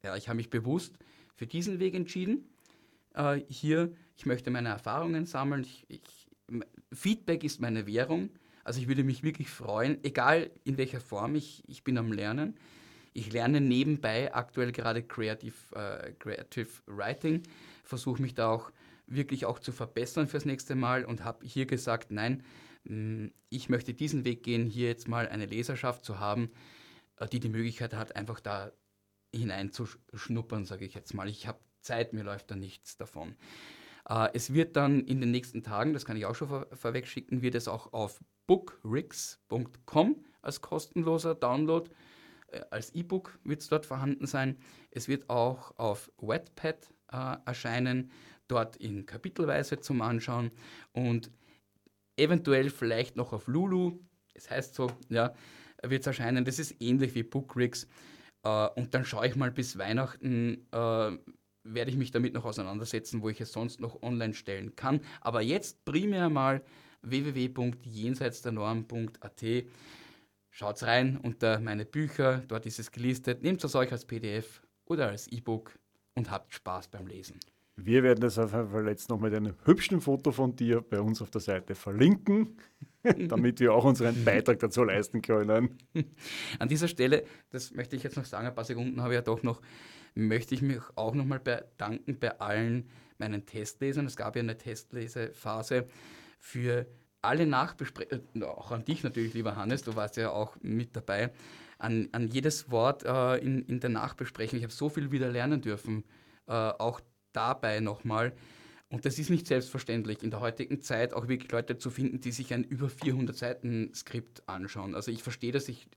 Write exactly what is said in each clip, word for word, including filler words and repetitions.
Ja, ich habe mich bewusst für diesen Weg entschieden. Äh, hier, ich möchte meine Erfahrungen sammeln. Ich, ich, Feedback ist meine Währung. Also ich würde mich wirklich freuen, egal in welcher Form, ich, ich bin am Lernen. Ich lerne nebenbei aktuell gerade Creative, äh, Creative Writing, versuche mich da auch wirklich auch zu verbessern fürs nächste Mal und habe hier gesagt, nein, mh, ich möchte diesen Weg gehen, hier jetzt mal eine Leserschaft zu haben, äh, die die Möglichkeit hat, einfach da hineinzuschnuppern, sage ich jetzt mal. Ich habe Zeit, mir läuft da nichts davon. Äh, es wird dann in den nächsten Tagen, das kann ich auch schon vor, vorweg schicken, wird es auch auf bookrix punkt com als kostenloser Download, äh, als E-Book wird es dort vorhanden sein. Es wird auch auf Wattpad äh, erscheinen, dort in Kapitelweise zum Anschauen und eventuell vielleicht noch auf Lulu, es heißt so, ja, wird es erscheinen. Das ist ähnlich wie Bookrix. Äh, und dann schaue ich mal bis Weihnachten, äh, werde ich mich damit noch auseinandersetzen, wo ich es sonst noch online stellen kann. Aber jetzt primär mal w w w punkt jenseits der norm punkt a t. Schaut rein unter meine Bücher, dort ist es gelistet. Nehmt es euch als P D F oder als E-Book und habt Spaß beim Lesen. Wir werden das auf jeden Fall jetzt noch mit einem hübschen Foto von dir bei uns auf der Seite verlinken, damit wir auch unseren Beitrag dazu leisten können. An dieser Stelle, das möchte ich jetzt noch sagen, ein paar Sekunden habe ich ja doch noch, möchte ich mich auch nochmal bedanken bei allen meinen Testlesern. Es gab ja eine Testlesephase für alle Nachbesprechungen, auch an dich natürlich, lieber Hannes, du warst ja auch mit dabei, an, an jedes Wort äh, in, in der Nachbesprechung. Ich habe so viel wieder lernen dürfen, äh, auch dabei nochmal. Und das ist nicht selbstverständlich, in der heutigen Zeit auch wirklich Leute zu finden, die sich ein über vierhundert Seiten Skript anschauen. Also ich verstehe das, ich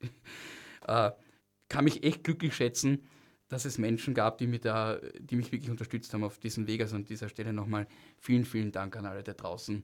äh, kann mich echt glücklich schätzen, dass es Menschen gab, die, mit der, die mich wirklich unterstützt haben auf diesem Weg. Also an dieser Stelle nochmal vielen, vielen Dank an alle da draußen.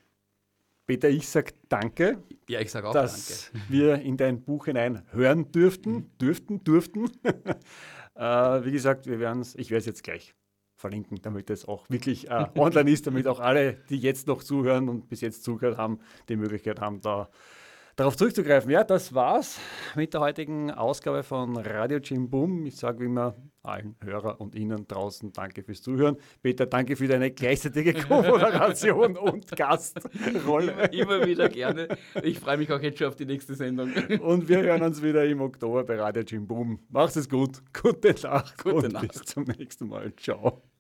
Peter, ich sage danke, ja, ich sag auch dass danke. wir in dein Buch hinein hören dürften, dürften, durften. äh, wie gesagt, wir werden's, ich werde es jetzt gleich verlinken, damit es auch wirklich äh, online ist, damit auch alle, die jetzt noch zuhören und bis jetzt zugehört haben, die Möglichkeit haben, da darauf zurückzugreifen. Ja, das war's mit der heutigen Ausgabe von Radio Jim Boom. Ich sage wie immer allen Hörer und Ihnen draußen danke fürs Zuhören. Peter, danke für deine gleichzeitige Co-Moderation und Gastrolle. Immer, immer wieder gerne. Ich freue mich auch jetzt schon auf die nächste Sendung. Und wir hören uns wieder im Oktober bei Radio Jim Boom. Macht es gut. Gute Nacht Gute und Nacht. bis zum nächsten Mal. Ciao.